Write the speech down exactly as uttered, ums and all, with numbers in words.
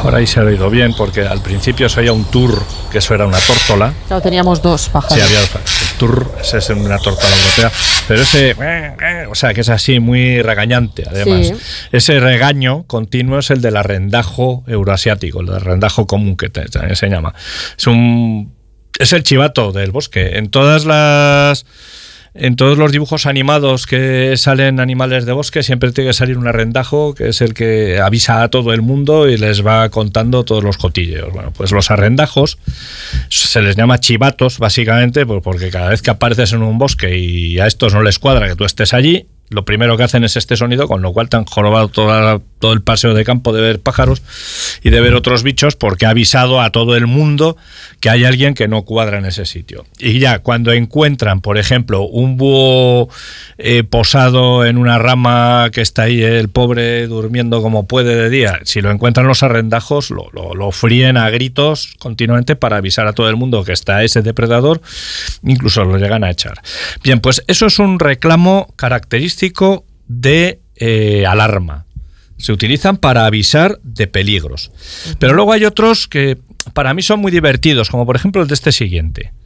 mejor ahí se ha oído bien, porque al principio se oía un tur, que eso era una tórtola. Claro, teníamos dos pájaros. Sí, había dos pájaros. El tur, ese es una tórtola europea, pero ese, o sea, que es así muy regañante, además. Sí. Ese regaño continuo es el del arrendajo euroasiático, el del arrendajo común, que también se llama. Es un... es el chivato del bosque. En todas las... En todos los dibujos animados que salen animales de bosque siempre tiene que salir un arrendajo, que es el que avisa a todo el mundo y les va contando todos los cotilleos. Bueno, pues los arrendajos se les llama chivatos, básicamente, porque cada vez que apareces en un bosque y a estos no les cuadra que tú estés allí, lo primero que hacen es este sonido, con lo cual te han jorobado toda, todo el paseo de campo de ver pájaros y de ver otros bichos, porque ha avisado a todo el mundo que hay alguien que no cuadra en ese sitio. Y ya cuando encuentran, por ejemplo, un búho eh, posado en una rama, que está ahí el pobre durmiendo como puede de día, si lo encuentran los arrendajos, lo, lo, lo fríen a gritos continuamente para avisar a todo el mundo que está ese depredador, incluso lo llegan a echar. Bien, pues eso es un reclamo característico de eh, alarma. Se utilizan para avisar de peligros. Pero luego hay otros que para mí son muy divertidos, como por ejemplo el de este siguiente.